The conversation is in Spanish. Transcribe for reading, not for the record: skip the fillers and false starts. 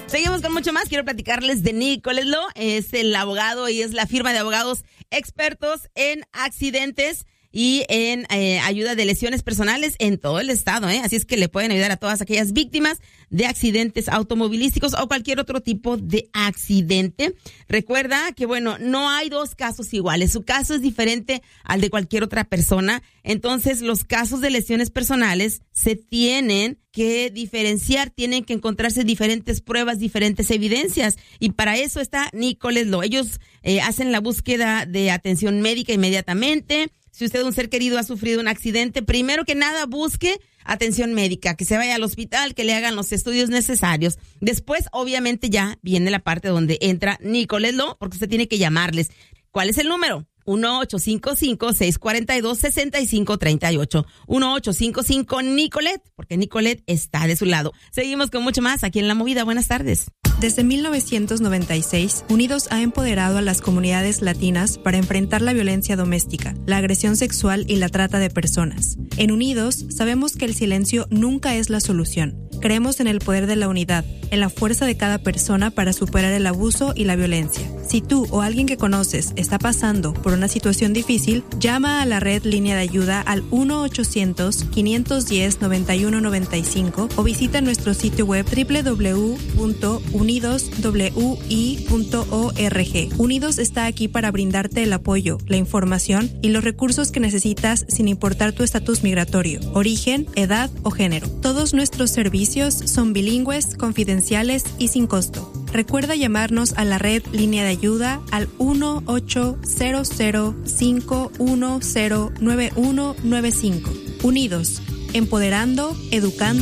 Seguimos con mucho más. Quiero platicarles de Nicholas Law. Es el abogado y es la firma de abogados expertos en accidentes y en ayuda de lesiones personales en todo el estado, Así es que le pueden ayudar a todas aquellas víctimas de accidentes automovilísticos o cualquier otro tipo de accidente. Recuerda que, no hay dos casos iguales. Su caso es diferente al de cualquier otra persona. Entonces, los casos de lesiones personales se tienen que diferenciar, tienen que encontrarse diferentes pruebas, diferentes evidencias. Y para eso está Nicholas Law. Ellos hacen la búsqueda de atención médica inmediatamente. Si usted, un ser querido, ha sufrido un accidente, primero que nada busque atención médica, que se vaya al hospital, que le hagan los estudios necesarios. Después, obviamente, ya viene la parte donde entra Nicholas Law, porque usted tiene que llamarles. ¿Cuál es el número? 1-855-642-6538. 1-855-Nicolette, porque Nicolette está de su lado. Seguimos con mucho más aquí en La Movida. Buenas tardes. Desde 1996, Unidos ha empoderado a las comunidades latinas para enfrentar la violencia doméstica, la agresión sexual y la trata de personas. En Unidos, sabemos que el silencio nunca es la solución. Creemos en el poder de la unidad, en la fuerza de cada persona para superar el abuso y la violencia. Si tú o alguien que conoces está pasando por una situación difícil, llama a la red Línea de Ayuda al 1-800-510-9195 o visita nuestro sitio web www.unidoswi.org. Unidos está aquí para brindarte el apoyo, la información y los recursos que necesitas sin importar tu estatus migratorio, origen, edad o género. Todos nuestros servicios son bilingües, confidenciales y sin costo. Recuerda llamarnos a la red Línea de Ayuda al 1-800-510-9195. Unidos, empoderando, educando.